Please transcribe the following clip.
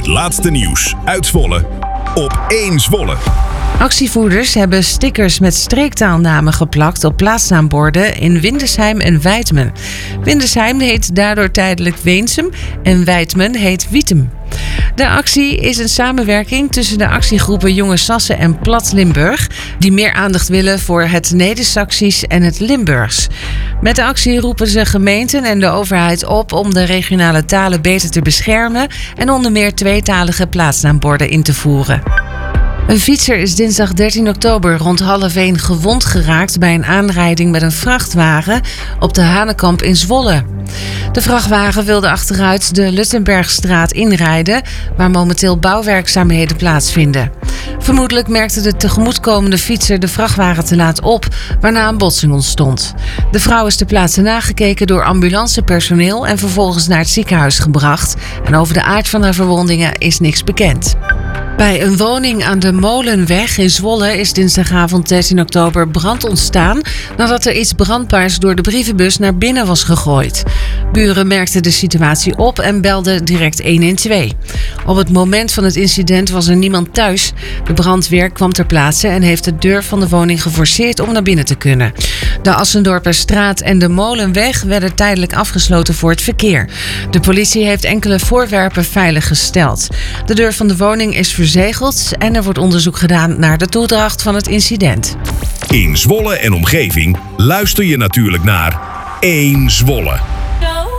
Het laatste nieuws uit Zwolle op 1 Zwolle. Actievoerders hebben stickers met streektaalnamen geplakt op plaatsnaamborden in Windesheim en Wijtmen. Windesheim heet daardoor tijdelijk Weensum en Wijtmen heet Wietem. De actie is een samenwerking tussen de actiegroepen Jonge Sassen en Plat Limburg, die meer aandacht willen voor het Neder-Saksisch en het Limburgs. Met de actie roepen ze gemeenten en de overheid op om de regionale talen beter te beschermen en onder meer tweetalige plaatsnaamborden in te voeren. Een fietser is dinsdag 13 oktober rond 12:30 gewond geraakt bij een aanrijding met een vrachtwagen op de Hanekamp in Zwolle. De vrachtwagen wilde achteruit de Luttenbergstraat inrijden, waar momenteel bouwwerkzaamheden plaatsvinden. Vermoedelijk merkte de tegemoetkomende fietser de vrachtwagen te laat op, waarna een botsing ontstond. De vrouw is ter plaatse nagekeken door ambulancepersoneel en vervolgens naar het ziekenhuis gebracht. En over de aard van haar verwondingen is niks bekend. Bij een woning aan de Molenweg in Zwolle is dinsdagavond 13 oktober brand ontstaan nadat er iets brandbaars door de brievenbus naar binnen was gegooid. Buren merkten de situatie op en belden direct 112. Op het moment van het incident was er niemand thuis. De brandweer kwam ter plaatse en heeft de deur van de woning geforceerd om naar binnen te kunnen. De Assendorperstraat en de Molenweg werden tijdelijk afgesloten voor het verkeer. De politie heeft enkele voorwerpen veilig gesteld. De deur van de woning is verzegeld en er wordt onderzoek gedaan naar de toedracht van het incident. In Zwolle en omgeving luister je natuurlijk naar 1 Zwolle.